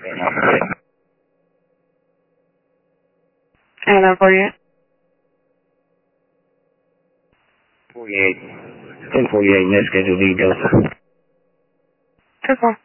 And 48. 48. 1048, next schedule, lead Delta. 2-4.